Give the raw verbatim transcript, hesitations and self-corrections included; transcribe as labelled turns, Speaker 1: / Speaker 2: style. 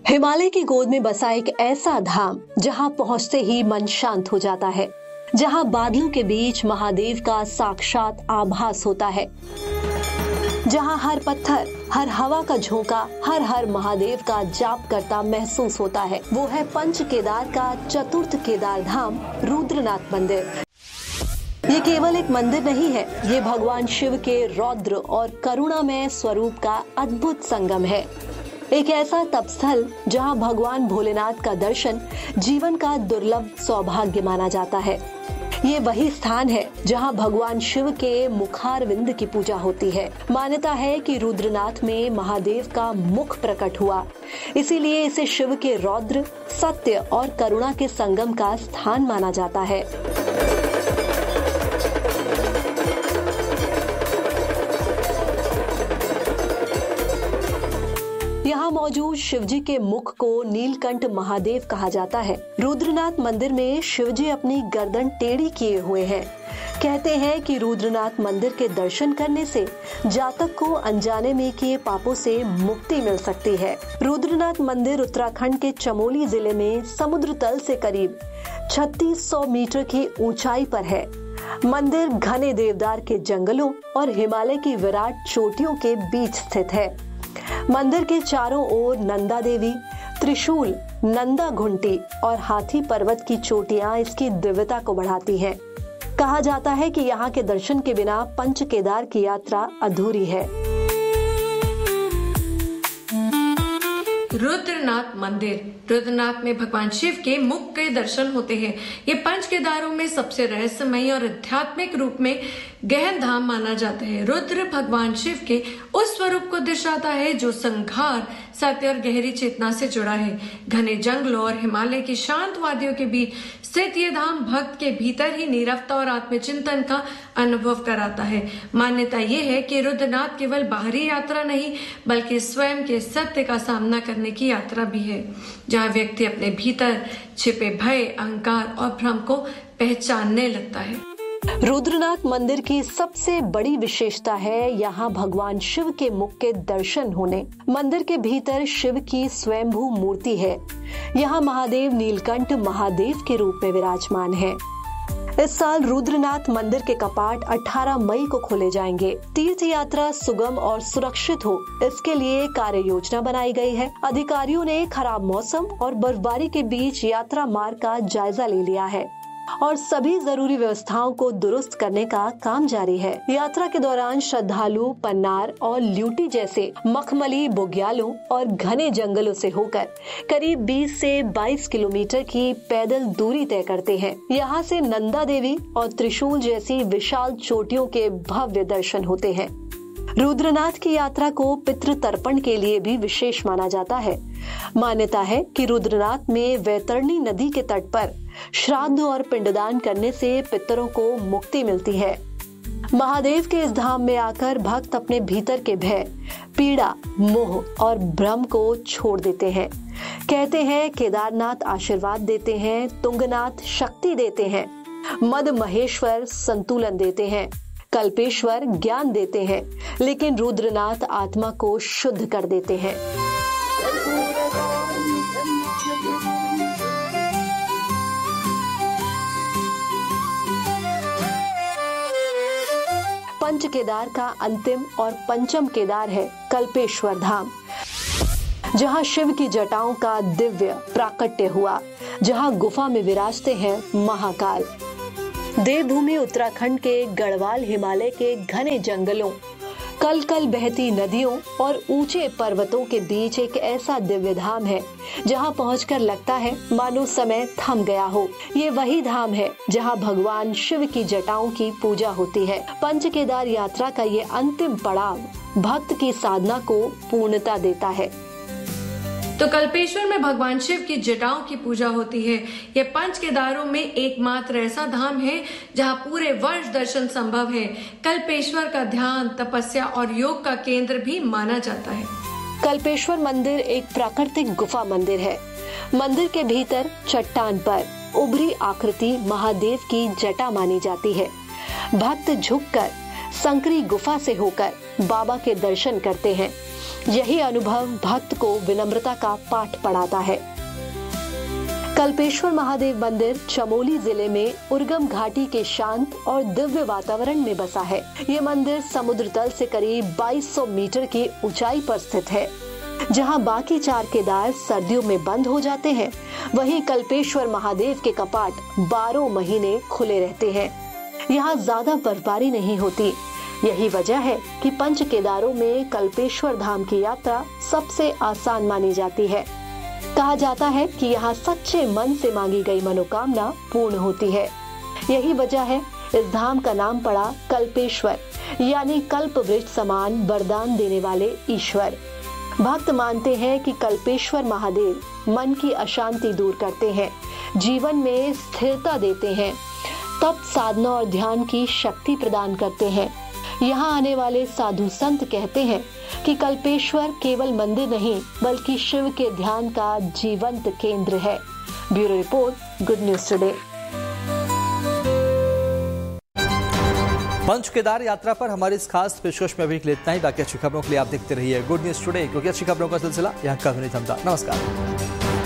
Speaker 1: हिमालय की गोद में बसा एक ऐसा धाम जहां पहुंचते ही मन शांत हो जाता है, जहां बादलों के बीच महादेव का साक्षात आभास होता है, जहां हर पत्थर, हर हवा का झोंका, हर हर महादेव का जाप करता महसूस होता है। वो है पंच केदार का चतुर्थ केदार धाम रुद्रनाथ मंदिर। ये केवल एक मंदिर नहीं है, ये भगवान शिव के रौद्र और करुणामय स्वरूप का अद्भुत संगम है। एक ऐसा तपस्थल जहां भगवान भोलेनाथ का दर्शन जीवन का दुर्लभ सौभाग्य माना जाता है। ये वही स्थान है जहां भगवान शिव के मुखारविंद की पूजा होती है। मान्यता है कि रुद्रनाथ में महादेव का मुख प्रकट हुआ, इसीलिए इसे शिव के रौद्र, सत्य और करुणा के संगम का स्थान माना जाता है। यहाँ मौजूद शिवजी के मुख को नीलकंठ महादेव कहा जाता है। रुद्रनाथ मंदिर में शिवजी अपनी गर्दन टेढ़ी किए हुए हैं। कहते हैं कि रुद्रनाथ मंदिर के दर्शन करने से जातक को अनजाने में किए पापों से मुक्ति मिल सकती है। रुद्रनाथ मंदिर उत्तराखंड के चमोली जिले में समुद्र तल से करीब छत्तीस सौ मीटर की ऊंचाई पर है। मंदिर घने देवदार के जंगलों और हिमालय की विराट चोटियों के बीच स्थित है। मंदिर के चारों ओर नंदा देवी, त्रिशूल, नंदा घुंटी और हाथी पर्वत की चोटियां इसकी दिव्यता को बढ़ाती हैं। कहा जाता है कि यहाँ के दर्शन के बिना पंच केदार की यात्रा अधूरी है।
Speaker 2: रुद्रनाथ मंदिर। रुद्रनाथ में भगवान शिव के मुख के दर्शन होते हैं। ये पंच केदारों में सबसे रहस्यमयी और आध्यात्मिक रूप में गहन धाम माना जाता है। रुद्र भगवान शिव के उस स्वरूप को दर्शाता है जो संघार, सत्य और गहरी चेतना से जुड़ा है। घने जंगलों और हिमालय की शांत वादियों के बीच स्थित ये धाम भक्त के भीतर ही नीरवता और आत्मचिंतन का अनुभव कराता है। मान्यता ये है कि रुद्रनाथ केवल बाहरी यात्रा नहीं, बल्कि स्वयं के सत्य का सामना करने की यात्रा भी है, जहाँ व्यक्ति अपने भीतर छिपे भय, अहंकार और भ्रम को पहचानने लगता है।
Speaker 1: रुद्रनाथ मंदिर की सबसे बड़ी विशेषता है यहाँ भगवान शिव के मुख के दर्शन होने। मंदिर के भीतर शिव की स्वयंभू मूर्ति है। यहाँ महादेव नीलकंठ महादेव के रूप में विराजमान है। इस साल रुद्रनाथ मंदिर के कपाट अठारह मई को खोले जाएंगे। तीर्थ यात्रा सुगम और सुरक्षित हो, इसके लिए कार्य योजना बनाई गई है। अधिकारियों ने खराब मौसम और बर्फबारी के बीच यात्रा मार्ग का जायजा ले लिया है और सभी जरूरी व्यवस्थाओं को दुरुस्त करने का काम जारी है। यात्रा के दौरान श्रद्धालु पन्नार और ल्यूटी जैसे मखमली बुग्यालों और घने जंगलों से होकर करीब बीस से बाईस किलोमीटर की पैदल दूरी तय करते हैं। यहाँ से नंदा देवी और त्रिशूल जैसी विशाल चोटियों के भव्य दर्शन होते हैं। रुद्रनाथ की यात्रा को पितृ तर्पण के लिए भी विशेष माना जाता है। मान्यता है कि रुद्रनाथ में वैतरणी नदी के तट पर श्राद्ध और पिंडदान करने से पितरों को मुक्ति मिलती है। महादेव के इस धाम में आकर भक्त अपने भीतर के भय, पीड़ा, मोह और भ्रम को छोड़ देते हैं। कहते हैं केदारनाथ आशीर्वाद देते हैं, तुंगनाथ शक्ति देते हैं, मद महेश्वर संतुलन देते हैं, कल्पेश्वर ज्ञान देते हैं, लेकिन रुद्रनाथ आत्मा को शुद्ध कर देते हैं। पंच केदार का अंतिम और पंचम केदार है कल्पेश्वर धाम, जहां शिव की जटाओं का दिव्य प्राकट्य हुआ, जहां गुफा में विराजते हैं महाकाल। देवभूमि उत्तराखंड के गढ़वाल हिमालय के घने जंगलों, कल कल बहती नदियों और ऊंचे पर्वतों के बीच एक ऐसा दिव्य धाम है जहां पहुंचकर लगता है मानो समय थम गया हो। ये वही धाम है जहां भगवान शिव की जटाओं की पूजा होती है। पंच केदार यात्रा का ये अंतिम पड़ाव भक्त की साधना को पूर्णता देता है।
Speaker 2: तो कल्पेश्वर में भगवान शिव की जटाओं की पूजा होती है। यह पंच केदारों में एकमात्र ऐसा धाम है जहां पूरे वर्ष दर्शन संभव है। कल्पेश्वर का ध्यान, तपस्या और योग का केंद्र भी माना जाता है।
Speaker 1: कल्पेश्वर मंदिर एक प्राकृतिक गुफा मंदिर है। मंदिर के भीतर चट्टान पर उभरी आकृति महादेव की जटा मानी जाती है। भक्त झुककर संकरी गुफा से होकर बाबा के दर्शन करते हैं। यही अनुभव भक्त को विनम्रता का पाठ पढ़ाता है। कल्पेश्वर महादेव मंदिर चमोली जिले में उर्गम घाटी के शांत और दिव्य वातावरण में बसा है। ये मंदिर समुद्र तल से करीब बाईस सौ मीटर की ऊंचाई पर स्थित है। जहां बाकी चार केदार सर्दियों में बंद हो जाते हैं, वहीं कल्पेश्वर महादेव के कपाट बारह महीने खुले रहते हैं। यहाँ ज्यादा बर्फबारी नहीं होती। यही वजह है कि पंच केदारों में कल्पेश्वर धाम की यात्रा सबसे आसान मानी जाती है। कहा जाता है कि यहाँ सच्चे मन से मांगी गई मनोकामना पूर्ण होती है। यही वजह है इस धाम का नाम पड़ा कल्पेश्वर, यानी कल्प वृक्ष समान वरदान देने वाले ईश्वर। भक्त मानते हैं कि कल्पेश्वर महादेव मन की अशांति दूर करते हैं, जीवन में स्थिरता देते हैं, तप साधना और ध्यान की शक्ति प्रदान करते हैं। यहाँ आने वाले साधु संत कहते हैं कि कल्पेश्वर केवल मंदिर नहीं बल्कि शिव के ध्यान का जीवंत केंद्र है। Bureau report, good news today.
Speaker 3: Panch Kedar यात्रा पर हमारी इस खास पेशकश में अभी के लिए इतना ही। बाकी अच्छी खबरों के लिए आप देखते रहिए गुड न्यूज टुडे, क्योंकि अच्छी खबरों का सिलसिला यहाँ कभी नहीं थमता। नमस्कार।